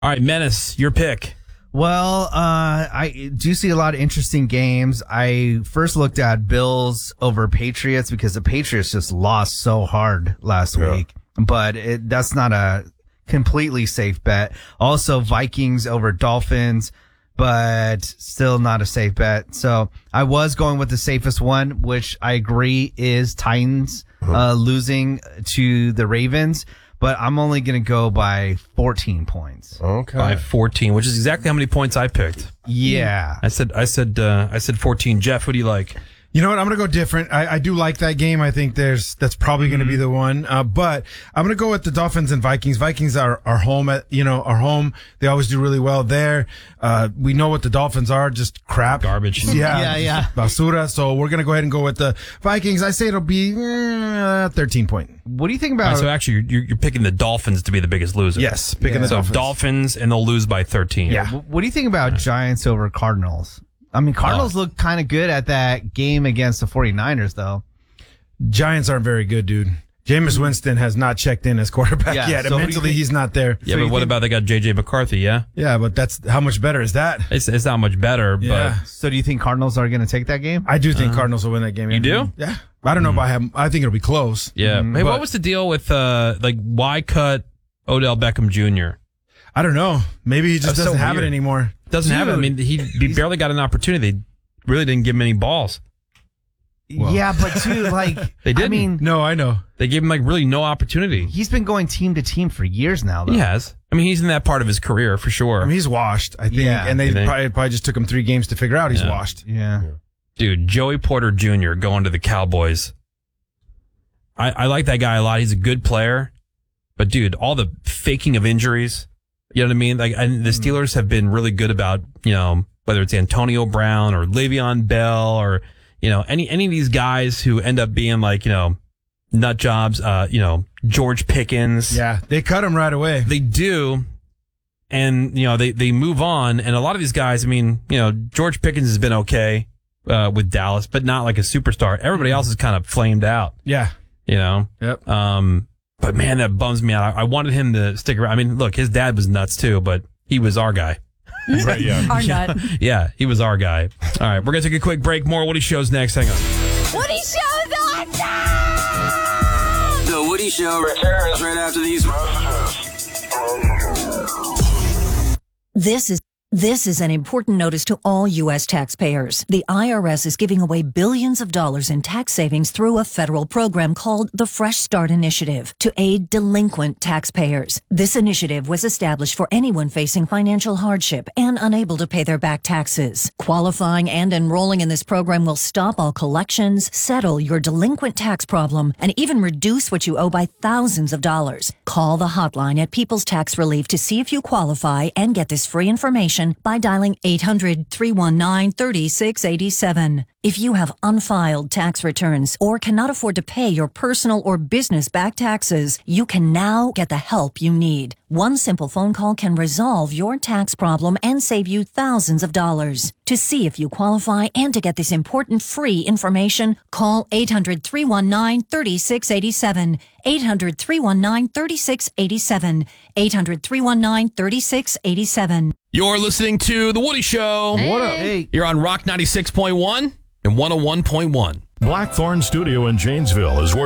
All right, Menace, your pick. Well, I do see a lot of interesting games. I first looked at Bills over Patriots because the Patriots just lost so hard last week, but that's not a completely safe bet. Also, Vikings over Dolphins, but still not a safe bet. So I was going with the safest one, which I agree is Titans losing to the Ravens. But I'm only going to go by 14 points. Okay. By 14, which is exactly how many points I picked. Yeah. I said 14. Jeff, what do you like? You know what? I'm going to go different. I do like that game. I think that's probably going to be the one. But I'm going to go with the Dolphins and Vikings. Vikings are home are home. They always do really well there. We know what the Dolphins are, just crap. Garbage. Yeah. Basura. So we're going to go ahead and go with the Vikings. I say it'll be 13 point. What do you think about... So actually, you're picking the Dolphins to be the biggest loser. Yes, picking the So Dolphins. Dolphins, and they'll lose by 13. Yeah. What do you think about Giants over Cardinals? I mean, Cardinals look kind of good at that game against the 49ers, though. Giants aren't very good, dude. Jameis Winston has not checked in as quarterback yet. So Mentally, he's not there. Yeah, but what about they got J.J. McCarthy, yeah? Yeah, but that's how much better is that? It's not much better, Yeah. So do you think Cardinals are going to take that game? I do think Cardinals will win that game. You do? Yeah. I don't know about him. I think it'll be close. but yeah. Hey, what was the deal with why cut Odell Beckham Jr.? I don't know. Maybe he just That's doesn't so have it weird. anymore. Doesn't have it. I mean, he barely got an opportunity. They really didn't give him any balls. Well. Yeah, but too, like... They didn't. I mean, No, I know. They gave him really no opportunity. he's been going team to team for years now, though. He has. I mean, he's in that part of his career for sure. I mean, he's washed, I think. Yeah. And they You think? probably just took him 3 games to figure out he's Yeah. washed. Yeah. Dude, Joey Porter Jr. going to the Cowboys. I like that guy a lot. He's a good player. But, dude, all the faking of injuries, you know what I mean? And the Steelers have been really good about, whether it's Antonio Brown or Le'Veon Bell or, any of these guys who end up being nut jobs, George Pickens. Yeah, they cut him right away. They do. And, they move on. And a lot of these guys, I mean, George Pickens has been okay with Dallas, but not like a superstar. Everybody else is kind of flamed out, Yeah. Yep. But man, that bums me out. I wanted him to stick around. I mean, look, his dad was nuts too, but he was our guy. Right, yeah. Our nut. Yeah, he was our guy. All right, we're going to take a quick break. More Woody Show's next. Hang on. Woody Show's awesome! The Woody Show returns right after these messages. This is an important notice to all U.S. taxpayers. The IRS is giving away billions of dollars in tax savings through a federal program called the Fresh Start Initiative to aid delinquent taxpayers. This initiative was established for anyone facing financial hardship and unable to pay their back taxes. Qualifying and enrolling in this program will stop all collections, settle your delinquent tax problem, and even reduce what you owe by thousands of dollars. Call the hotline at People's Tax Relief to see if you qualify and get this free information by dialing 800-319-3687. If you have unfiled tax returns or cannot afford to pay your personal or business back taxes, you can now get the help you need. One simple phone call can resolve your tax problem and save you thousands of dollars. To see if you qualify and to get this important free information, call 800-319-3687. 800-319-3687. 800-319-3687. You're listening to The Woody Show. What up? Hey. You're on Rock 96.1 and 101.1. Blackthorn Studio in Janesville is where